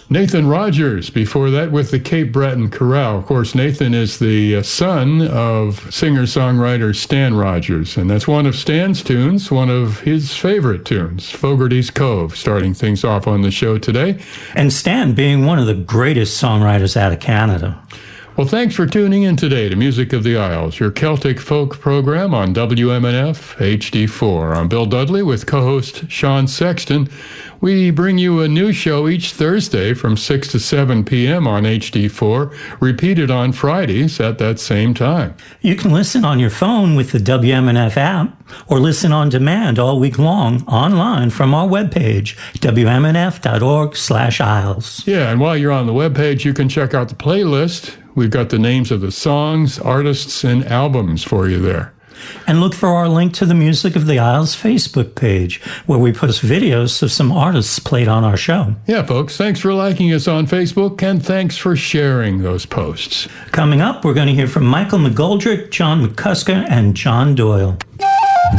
Nathan Rogers, before that with the Cape Breton Chorale. Of course, Nathan is the son of singer-songwriter Stan Rogers, and that's one of Stan's tunes, one of his favorite tunes, Fogarty's Cove, starting things off on the show today. And Stan being one of the greatest songwriters out of Canada. Well, thanks for tuning in today to Music of the Isles, your Celtic folk program on WMNF HD4. I'm Bill Dudley with co-host Sean Sexton. We bring you a new show each Thursday from 6 to 7 p.m. on HD4, repeated on Fridays at that same time. You can listen on your phone with the WMNF app or listen on demand all week long online from our webpage, wmnf.org/Isles. Yeah, and while you're on the webpage, you can check out the playlist. We've got the names of the songs, artists, and albums for you there. And look for our link to the Music of the Isles Facebook page, where we post videos of some artists played on our show. Yeah, folks, thanks for liking us on Facebook, and thanks for sharing those posts. Coming up, we're going to hear from Michael McGoldrick, John McCusker, and John Doyle.